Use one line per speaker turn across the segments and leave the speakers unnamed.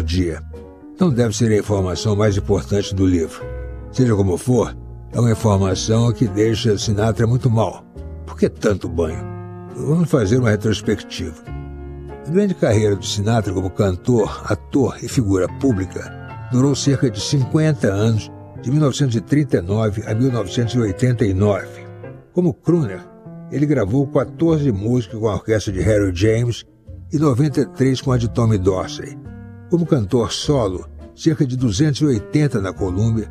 dia. Não deve ser a informação mais importante do livro. Seja como for, é uma informação que deixa Sinatra muito mal. Por que tanto banho? Vamos fazer uma retrospectiva. A grande carreira de Sinatra como cantor, ator e figura pública durou cerca de 50 anos, de 1939 a 1989. Como crooner, ele gravou 14 músicas com a orquestra de Harry James e 93 com a de Tommy Dorsey. Como cantor solo, cerca de 280 na Columbia,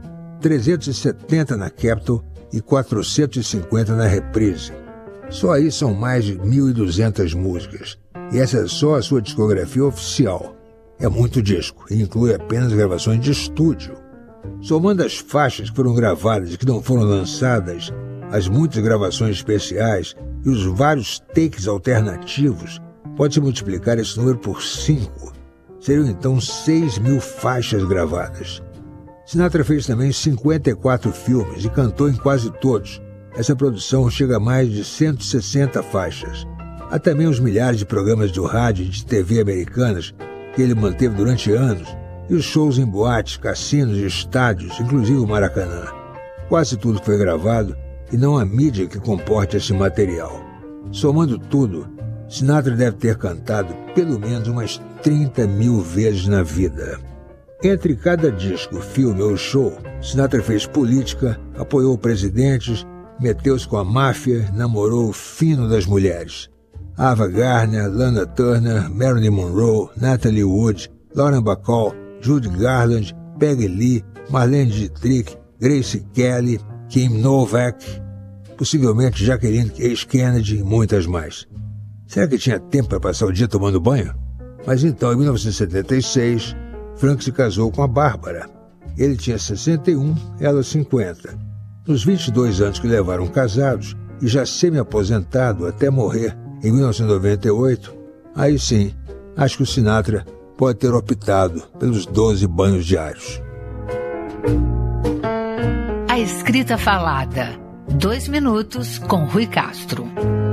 370 na Capitol e 450 na Reprise. Só aí são mais de 1.200 músicas, e essa é só a sua discografia oficial. É muito disco e inclui apenas gravações de estúdio. Somando as faixas que foram gravadas e que não foram lançadas, as muitas gravações especiais e os vários takes alternativos, pode-se multiplicar esse número por 5. Seriam então 6.000 faixas gravadas. Sinatra fez também 54 filmes e cantou em quase todos. Essa produção chega a mais de 160 faixas. Há também os milhares de programas de rádio e de TV americanas que ele manteve durante anos, e os shows em boates, cassinos e estádios, inclusive o Maracanã. Quase tudo foi gravado e não há mídia que comporte esse material. Somando tudo, Sinatra deve ter cantado pelo menos umas 30.000 vezes na vida. Entre cada disco, filme ou show, Sinatra fez política, apoiou presidentes, meteu-se com a máfia, namorou o fino das mulheres. Ava Gardner, Lana Turner, Marilyn Monroe, Natalie Wood, Lauren Bacall, Judy Garland, Peggy Lee, Marlene Dietrich, Grace Kelly, Kim Novak, possivelmente Jacqueline Kennedy e muitas mais. Será que tinha tempo para passar o dia tomando banho? Mas então, em 1976, Frank se casou com a Bárbara. Ele tinha 61, ela 50. Nos 22 anos que levaram casados, e já semi-aposentado até morrer em 1998, aí sim, acho que o Sinatra pode ter optado pelos 12 banhos diários.
A escrita falada. 2 minutos com Rui Castro.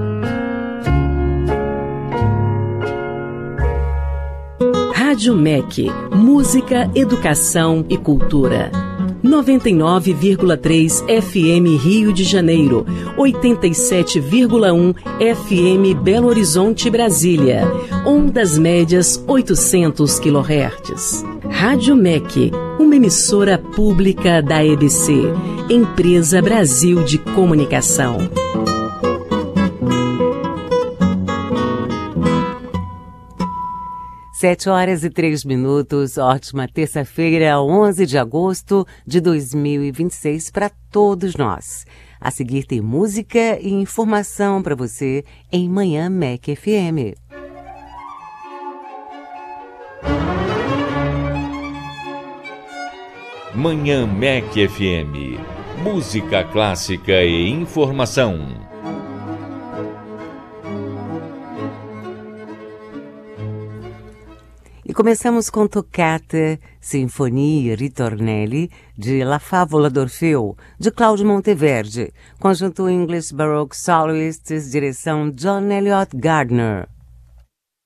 Rádio MEC, música, educação e cultura. 99,3 FM Rio de Janeiro, 87,1 FM Belo Horizonte, Brasília, ondas médias 800 kHz. Rádio MEC, uma emissora pública da EBC, Empresa Brasil de Comunicação.
7h03, ótima terça-feira, 11 de agosto de 2026 para todos nós. A seguir tem música e informação para você em Manhã MEC FM.
Manhã MEC FM, música clássica e informação.
E começamos com Toccata, Sinfonia Ritornelli, de La Favola d'Orfeu, de Cláudio Monteverde, conjunto English Baroque Soloists, direção John Eliot Gardner.